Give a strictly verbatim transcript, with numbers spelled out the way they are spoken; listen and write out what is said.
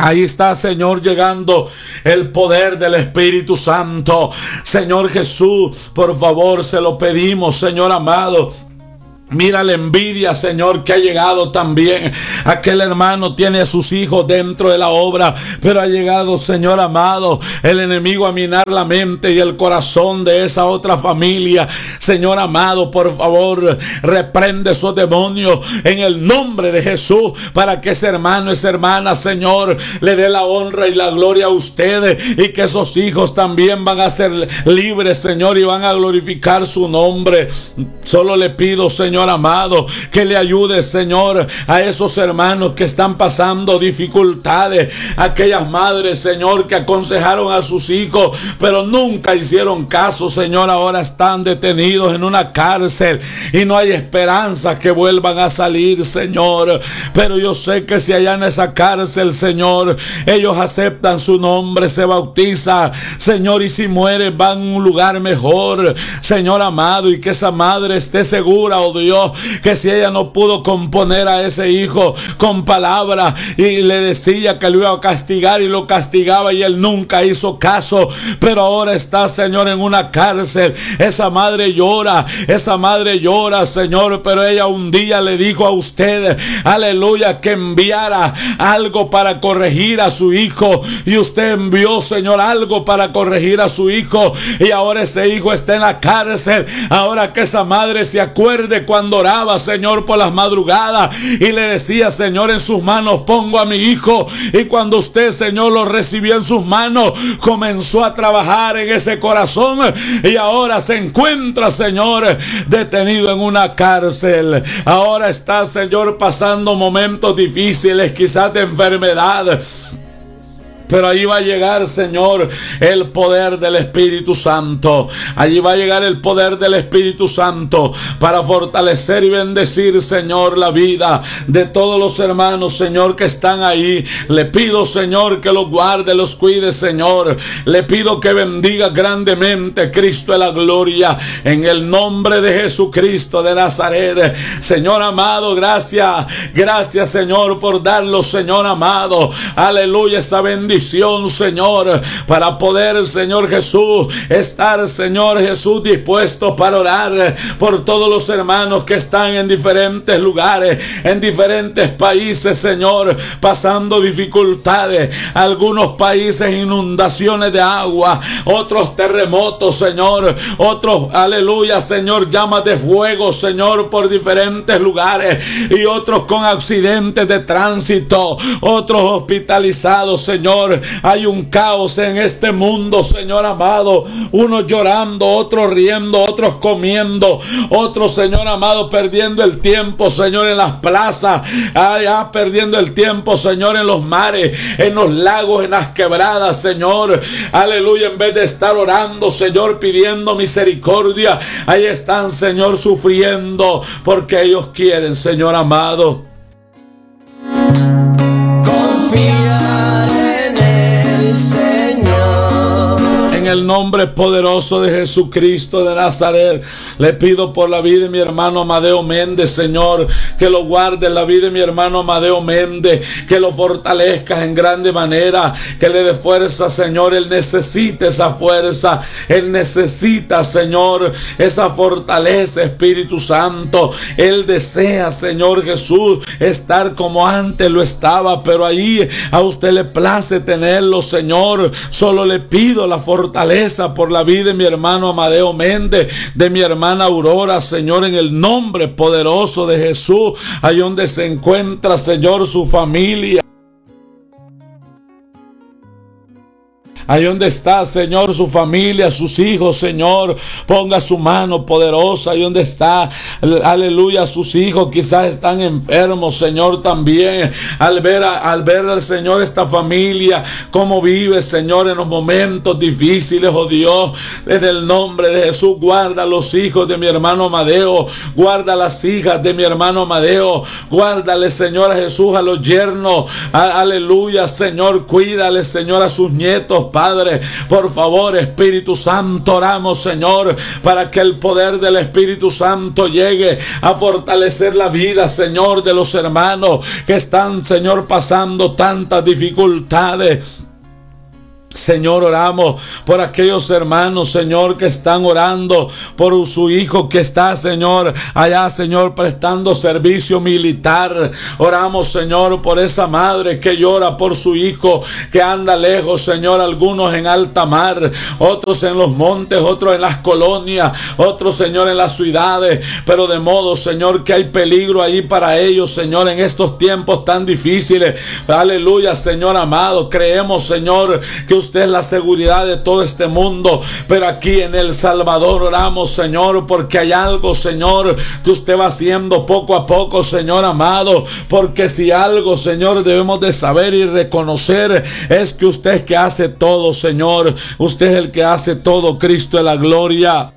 Ahí está, Señor, llegando el poder del Espíritu Santo. Señor Jesús, por favor, se lo pedimos, Señor amado. Mira la envidia, Señor, que ha llegado también. Aquel hermano tiene a sus hijos dentro de la obra, pero ha llegado, Señor amado, el enemigo a minar la mente y el corazón de esa otra familia. Señor amado, por favor, reprende esos demonios en el nombre de Jesús, para que ese hermano, esa hermana, Señor, le dé la honra y la gloria a ustedes, y que esos hijos también van a ser libres, Señor, y van a glorificar su nombre. Solo le pido, Señor Señor amado, que le ayude, Señor, a esos hermanos que están pasando dificultades, aquellas madres, Señor, que aconsejaron a sus hijos, pero nunca hicieron caso, Señor, ahora están detenidos en una cárcel y no hay esperanza que vuelvan a salir, Señor. Pero yo sé que si allá en esa cárcel, Señor, ellos aceptan su nombre, se bautizan, Señor, y si mueren van a un lugar mejor, Señor amado, y que esa madre esté segura, oh Dios, que si ella no pudo componer a ese hijo con palabras y le decía que lo iba a castigar y lo castigaba y él nunca hizo caso, pero ahora está, Señor, en una cárcel, esa madre llora, esa madre llora, Señor, pero ella un día le dijo a usted, aleluya, que enviara algo para corregir a su hijo, y usted envió, Señor, algo para corregir a su hijo, y ahora ese hijo está en la cárcel. Ahora que esa madre se acuerde cuando oraba, Señor, por las madrugadas y le decía, Señor, en sus manos pongo a mi hijo, y cuando usted, Señor, lo recibió en sus manos, comenzó a trabajar en ese corazón, y ahora se encuentra, Señor, detenido en una cárcel. Ahora está, Señor, pasando momentos difíciles, quizás de enfermedad, pero ahí va a llegar, Señor, el poder del Espíritu Santo. Allí va a llegar el poder del Espíritu Santo para fortalecer y bendecir, Señor, la vida de todos los hermanos, Señor, que están ahí. Le pido, Señor, que los guarde, los cuide, Señor. Le pido que bendiga grandemente, Cristo de la gloria, en el nombre de Jesucristo de Nazaret. Señor amado, gracias, gracias, Señor, por darlos, Señor amado. Aleluya, esa bendición, Señor, para poder, Señor Jesús, estar, Señor Jesús, dispuesto para orar por todos los hermanos que están en diferentes lugares, en diferentes países, Señor, pasando dificultades. Algunos países inundaciones de agua, otros terremotos, Señor, otros, aleluya, Señor, llamas de fuego, Señor, por diferentes lugares, y otros con accidentes de tránsito, otros hospitalizados, Señor. Hay un caos en este mundo, Señor amado, unos llorando, otros riendo, otros comiendo, otros, Señor amado, perdiendo el tiempo, Señor, en las plazas, allá perdiendo el tiempo, Señor, en los mares, en los lagos, en las quebradas, Señor, aleluya, en vez de estar orando, Señor, pidiendo misericordia, ahí están, Señor, sufriendo, porque ellos quieren, Señor amado, en el nombre poderoso de Jesucristo de Nazaret. Le pido por la vida de mi hermano Amadeo Méndez, Señor, que lo guarde en la vida de mi hermano Amadeo Méndez, que lo fortalezcas en grande manera, que le dé fuerza, Señor. Él necesita esa fuerza, él necesita, Señor, esa fortaleza, Espíritu Santo. Él desea, Señor Jesús, estar como antes lo estaba, pero ahí a usted le place tenerlo, Señor. Solo le pido la fortaleza por la vida de mi hermano Amadeo Méndez, de mi hermana Aurora, Señor, en el nombre poderoso de Jesús, ahí donde se encuentra, Señor, su familia. Ahí donde está, Señor, su familia, sus hijos, Señor, ponga su mano poderosa. Ahí donde está, aleluya, sus hijos quizás están enfermos, Señor, también. Al ver, a, al ver al Señor esta familia, cómo vive, Señor, en los momentos difíciles, oh Dios, en el nombre de Jesús, guarda a los hijos de mi hermano Amadeo, guarda a las hijas de mi hermano Amadeo, guárdale, Señor, a Jesús, a los yernos, a, aleluya, Señor, cuídale, Señor, a sus nietos, Padre. Por favor, Espíritu Santo, oramos, Señor, para que el poder del Espíritu Santo llegue a fortalecer la vida, Señor, de los hermanos que están, Señor, pasando tantas dificultades. Señor, oramos por aquellos hermanos, Señor, que están orando por su hijo que está, Señor, allá, Señor, prestando servicio militar. Oramos, Señor, por esa madre que llora por su hijo que anda lejos, Señor, algunos en alta mar, otros en los montes, otros en las colonias, otros, Señor, en las ciudades, pero de modo, Señor, que hay peligro ahí para ellos, Señor, en estos tiempos tan difíciles. Aleluya, Señor amado, creemos, Señor, que usted es la seguridad de todo este mundo, pero aquí en El Salvador oramos, Señor, porque hay algo, Señor, que usted va haciendo poco a poco, Señor amado, porque si algo, Señor, debemos de saber y reconocer es que usted es que hace todo, Señor, usted es el que hace todo, Cristo de la gloria.